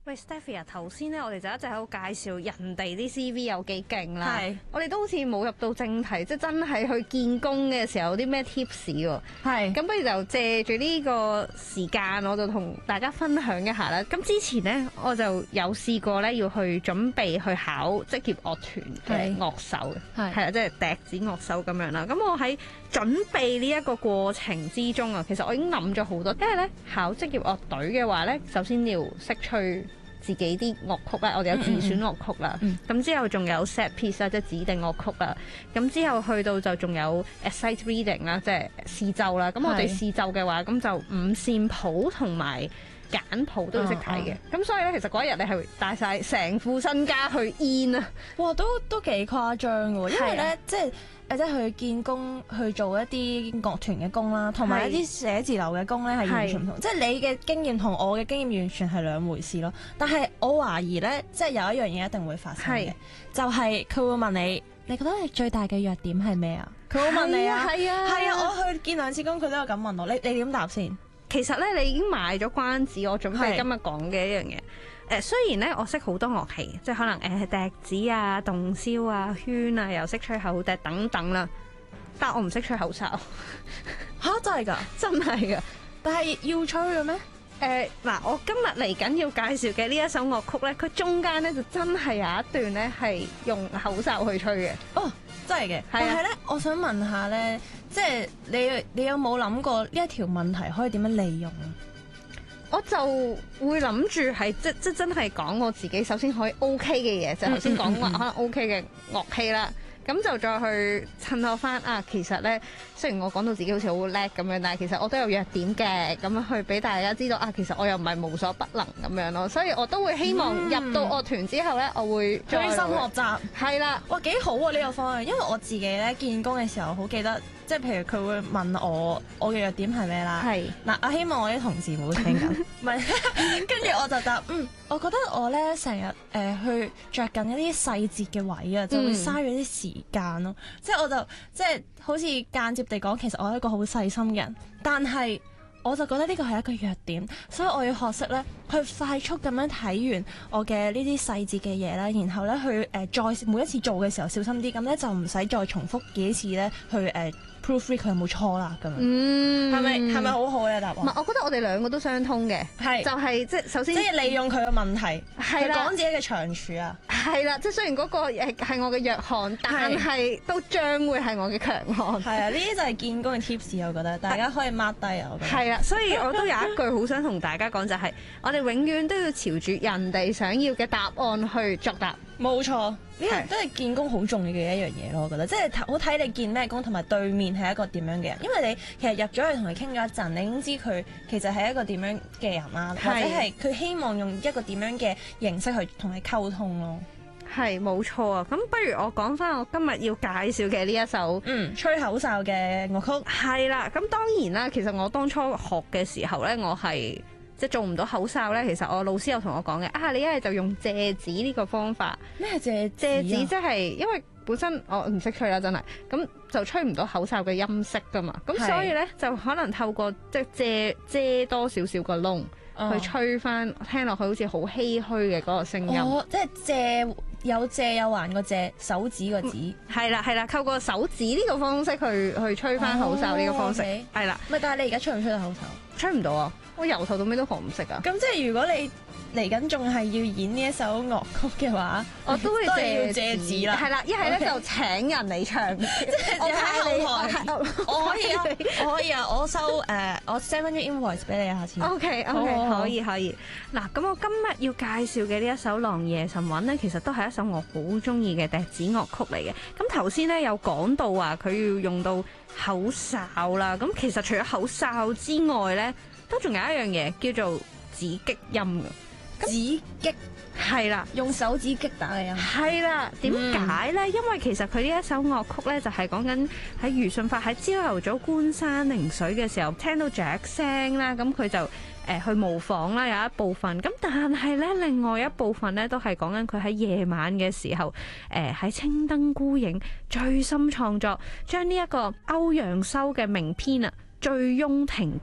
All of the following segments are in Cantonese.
喂 Stephy 啊，頭先咧我哋就一直喺度介紹人哋啲 CV 有幾勁啦， 係我哋都好似冇入到正題，即係真係去見工嘅時候有啲咩 tips 喎？ 係咁不如就借住呢個時間，我就同大家分享一下啦。咁之前呢，我就有試過咧要去準備去考職業樂團嘅樂手嘅，係啦，即係笛子樂手咁樣啦。咁我喺準備呢一個過程之中啊，其實我已經諗咗好多，因為咧考職業樂隊嘅話咧，首先要識吹自己啲樂曲啦，我哋有自選樂曲啦，咁之後仲有 set piece 啦，即係指定樂曲啦，咁之後去到就仲有 sight reading 啦，即係視奏啦。咁我哋視奏嘅話，咁就五線譜同埋簡譜都要識睇嘅。咁所以咧，其實嗰一日你係帶晒成副身家去 in 啊！ 哇，都幾誇張嘅喎，因為咧即係去見工去做一啲樂團嘅工啦，同埋一啲寫字樓嘅工咧係完全唔同，即係你嘅經驗同我嘅經驗完全係兩回事咯。但係我懷疑咧，即係有一樣嘢一定會發生嘅，就係佢會問你，你覺得你最大嘅弱點係咩啊？佢會問你啊，係啊，我去見2次工，佢都有咁問我，你點答先？ 其實咧，你已經賣咗關子，我準備今日講嘅一樣嘢。雖然咧我識好多樂器，即係可能笛子啊、洞簫啊、圈啊，又識吹口笛等等啦，但我唔識吹口哨。 吓？真係㗎？ 真係㗎！ 但係要吹嘅咩？ 嗱，我今日嚟緊要介紹嘅呢一首樂曲咧，佢中間咧就真係有一段咧係用口哨去吹嘅。 哦，真係嘅。但係咧，我想問下咧，即係你有冇諗過呢一條問題可以點樣利用啊？ 我就會諗住係即真係講我自己首先可以 OK 嘅嘢，就頭先講話可能 OK 嘅樂器啦。咁就再去襯托翻啊，其實咧雖然我講到自己好似好叻咁樣，但係其實我都有弱點嘅，咁樣去俾大家知道啊，其實我又唔係無所不能咁樣咯。所以我都會希望入到樂團之後咧，我會虛心學習。 係啦， 哇，幾好啊呢個方向，因為我自己咧見工嘅時候好記得。即係譬如佢會問我嘅弱點係咩啦？係嗱，我希望我啲同事冇聽緊，唔係，跟住我就答我覺得我咧成日去着緊一啲細節嘅位啊，就會嘥咗啲時間咯。即係我就即係好似間接地講，其實我係一個好細心嘅人，但係我就覺得呢個係一個弱點，所以我要學識咧去快速咁樣睇完我嘅呢啲細節嘅嘢啦，然後咧去再每一次做嘅時候小心啲，咁咧就唔使再重複幾次咧去proofread 佢有冇錯啦咁樣，係咪好好嘅答案？ 唔係，我覺得我哋兩個都相通嘅，係就係即係首先即係利用佢嘅問題， 係啦， 講自己嘅長處啊， 係啦，即係雖然嗰個係我嘅弱項，但係都將會係我嘅強項。 係啊，呢啲就係見工嘅 tips， 我覺得大家可以 mark 低啊。我覺得係啦，所以我都有一句好想同大家講，就係我哋永遠都要朝住人哋想要嘅答案去作答。 冇錯，呢個都係見工好重要嘅一樣嘢咯。我覺得即係好睇你見咩工，同埋對面係一個點樣嘅人。因為你其實入咗去同佢傾咗一陣，你已經知佢其實係一個點樣嘅人啦，或者係佢希望用一個點樣嘅形式去同你溝通咯。係冇錯啊！咁不如我講翻我今日要介紹嘅呢一首吹口哨嘅樂曲。 係啦，咁當然啦，其實我當初學嘅時候咧，我係即係做唔到口哨咧。其實我老師有同我講嘅，你一係就用借指呢個方法。 咩借指？ 借指即係因為本身我唔識吹啦，真係咁就吹唔到口哨嘅音色噶嘛。咁所以咧就可能透過即係遮多少少個窿去吹翻，聽落去好似好唏噓嘅嗰個聲音。 即係借。有借有還個借，手指個指， 係啦，透過手指呢個方式去吹翻口哨呢個方式，係啦。 咪但係你而家吹唔吹到口哨？ 吹唔到啊！我由頭到尾都學唔識啊！ 咁即係如果你嚟緊仲係要演呢一首樂曲嘅話， 我都會要借指啦。 係啦，一係咧就請人嚟唱，即係我喺後台。我可以啊，我收我 send 翻啲 invoice 俾你啊，下次。 OK，可以。嗱，咁我今日要介紹嘅呢一首《狼夜神韻》咧，其實都係一首我好中意嘅笛子樂曲嚟嘅。咁頭先咧有講到話佢要用到口哨啦，咁其實除咗口哨之外咧，都仲有一樣嘢叫做指擊音嘅。 指擊係啦， 用手指擊打你啊！ 係啦，點解咧？因為其實佢呢一首樂曲咧，就係講緊喺余順發喺朝頭早觀山凝水嘅時候，聽到雀聲啦，咁佢就去模仿啦，有一部分。咁但係咧，另外一部分咧，都係講緊佢喺夜晚嘅時候，喺青燈孤影醉心創作，將呢一個歐陽修嘅名篇啊《醉翁亭記》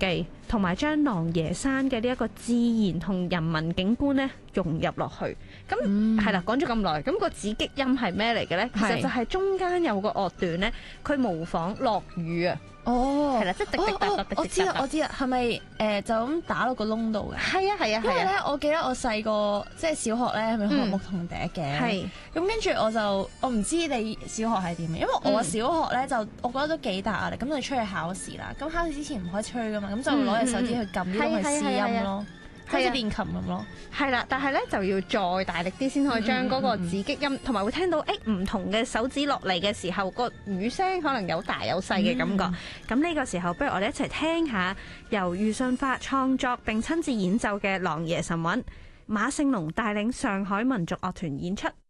同埋將狼爺山嘅呢一個自然同人文景觀咧融入落去。咁係啦，講咗咁耐，咁個紫擊音係咩嚟嘅咧？其實就係中間有個樂段咧，佢模仿落雨啊。哦，係啦，即係滴滴答答，滴滴答答。 我知啦，係咪就咁打落個窿度嘅？ 係啊係啊， 因為咧，我記得我細個即係小學咧，係咪學牧童笛嘅？係。咁跟住我唔知你小學係點嘅，因為我小學咧就我覺得都幾大壓力，咁就出去考試啦。咁考試之前唔可以吹噶嘛，咁就攞隻手指去撳呢個去試音咯。好似練琴咁咯， 係啦，但係咧就要再大力啲先可以將嗰個紫擊音，同埋會聽到唔同嘅手指落嚟嘅時候，個雨聲可能有大有細嘅感覺。咁呢個時候，不如我哋一齊聽下由余舜發創作並親自演奏嘅《狼爺神韻》，馬勝龍帶領上海民族樂團演出。